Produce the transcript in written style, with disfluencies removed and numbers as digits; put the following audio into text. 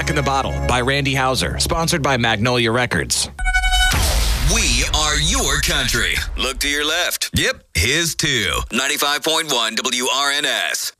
Back in the Bottle by Randy Houser, sponsored by Magnolia Records. We are your country. Look to your left. Yep, his too. 95.1 WRNS.